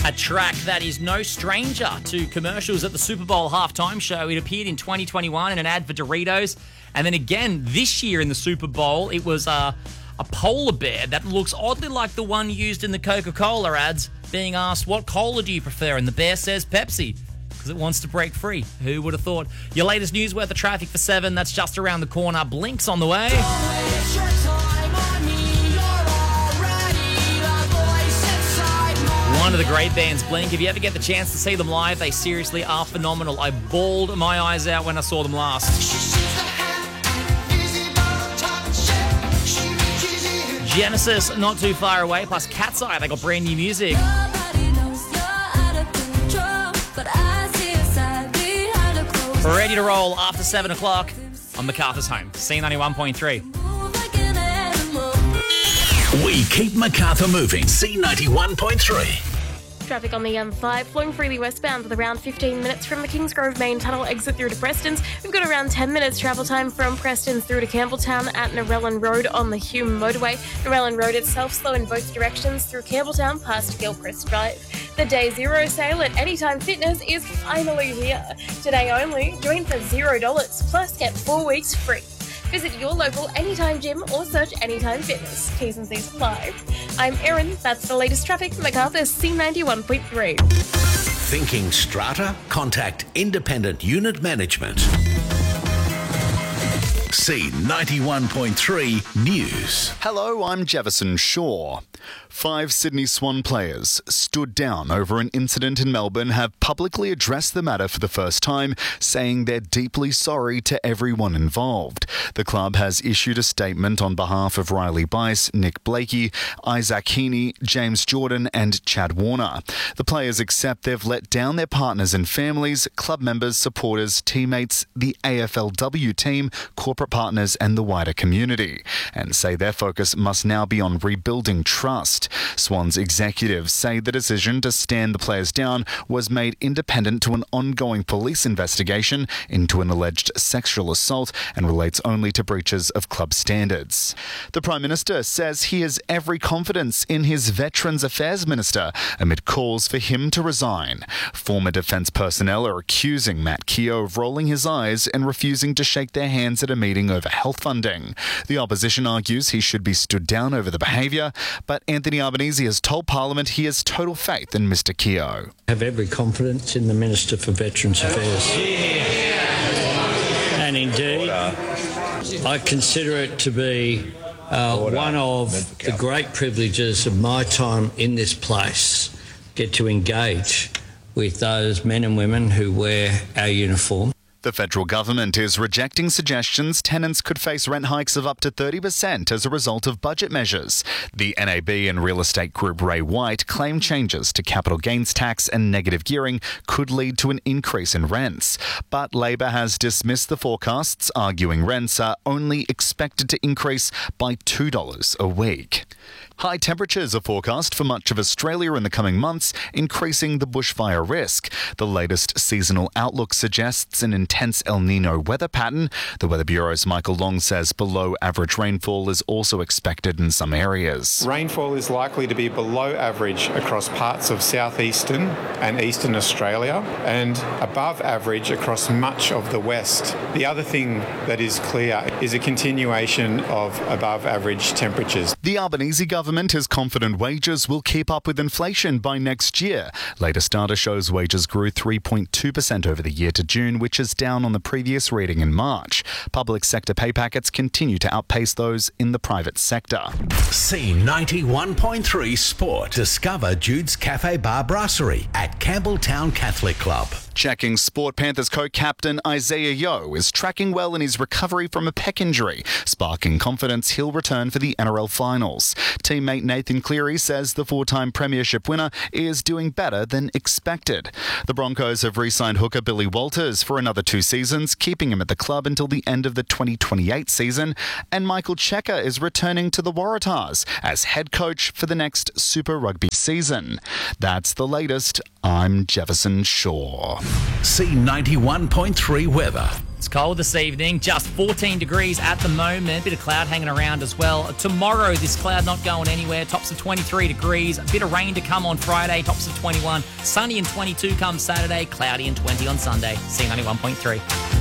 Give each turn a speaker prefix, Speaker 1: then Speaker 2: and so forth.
Speaker 1: A track that is no stranger to commercials at the Super Bowl halftime show. It appeared in 2021 in an ad for Doritos. And then again this year in the Super Bowl, it was a polar bear that looks oddly like the one used in the Coca-Cola ads, being asked, what cola do you prefer? And the bear says Pepsi, because it wants to break free. Who would have thought? Your latest news worth of traffic for 7. That's just around the corner. Blink's on the way. One of the great bands, Blink. If you ever get the chance to see them live, they seriously are phenomenal. I bawled my eyes out when I saw them last. Genesis, not too far away, plus Cat's Eye, they got brand new music. Ready to roll after 7 o'clock on MacArthur's Home, C91.3.
Speaker 2: We keep MacArthur moving. C91.3.
Speaker 3: Traffic on the M5 flowing freely westbound with around 15 minutes from the Kingsgrove main tunnel exit through to Preston's. We've got around 10 minutes travel time from Preston's through to Campbelltown at Narellan Road on the Hume motorway. Narellan Road itself slow in both directions through Campbelltown past Gilchrist Drive. The Day Zero sale at Anytime Fitness is finally here. Today only, join for $0 plus get 4 weeks free. Visit your local Anytime Gym or search Anytime Fitness. T's and C's apply. I'm Erin. That's the latest traffic. MacArthur's C91.3.
Speaker 2: Thinking strata? Contact Independent Unit Management. C91.3 News.
Speaker 4: Hello, I'm Jefferson Shaw. 5 Sydney Swan players stood down over an incident in Melbourne have publicly addressed the matter for the first time, saying they're deeply sorry to everyone involved. The club has issued a statement on behalf of Riley Bice, Nick Blakey, Isaac Heaney, James Jordan and Chad Warner. The players accept they've let down their partners and families, club members, supporters, teammates, the AFLW team, corporate partners and the wider community, and say their focus must now be on rebuilding trust. Swans executives say the decision to stand the players down was made independent to an ongoing police investigation into an alleged sexual assault and relates only to breaches of club standards. The Prime Minister says he has every confidence in his Veterans Affairs Minister amid calls for him to resign. Former Defence personnel are accusing Matt Keogh of rolling his eyes and refusing to shake their hands at a meeting over health funding. The opposition argues he should be stood down over the behaviour, but Anthony Albanese has told Parliament he has total faith in Mr Keogh.
Speaker 5: I have every confidence in the Minister for Veterans Affairs. And indeed, I consider it to be one of the great privileges of my time in this place, get to engage with those men and women who wear our uniform.
Speaker 4: The federal government is rejecting suggestions tenants could face rent hikes of up to 30% as a result of budget measures. The NAB and real estate group Ray White claim changes to capital gains tax and negative gearing could lead to an increase in rents. But Labor has dismissed the forecasts, arguing rents are only expected to increase by $2 a week. High temperatures are forecast for much of Australia in the coming months, increasing the bushfire risk. The latest seasonal outlook suggests an intense El Nino weather pattern. The Weather Bureau's Michael Long says below average rainfall is also expected in some areas.
Speaker 6: Rainfall is likely to be below average across parts of southeastern and eastern Australia and above average across much of the west. The other thing that is clear is a continuation of above average temperatures.
Speaker 4: The Albanese government is confident wages will keep up with inflation by next year. Latest data shows wages grew 3.2% over the year to June, which is down on the previous reading in March. Public sector pay packets continue to outpace those in the private sector.
Speaker 2: C91.3 Sport. Discover Jude's Cafe Bar Brasserie at Campbelltown Catholic Club.
Speaker 4: Checking Sport Panthers co-captain Isaiah Yeo is tracking well in his recovery from a pec injury, sparking confidence he'll return for the NRL finals. Teammate Nathan Cleary says the 4-time premiership winner is doing better than expected. The Broncos have re-signed hooker Billy Walters for another 2 seasons, keeping him at the club until the end of the 2028 season, and Michael Cheika is returning to the Waratahs as head coach for the next Super Rugby season. That's the latest. I'm Jefferson Shaw.
Speaker 2: C91.3 weather.
Speaker 1: It's cold this evening, just 14 degrees at the moment. Bit of cloud hanging around as well. Tomorrow, this cloud not going anywhere. Tops of 23 degrees. A bit of rain to come on Friday. Tops of 21. Sunny and 22 come Saturday. Cloudy and 20 on Sunday. C91.3.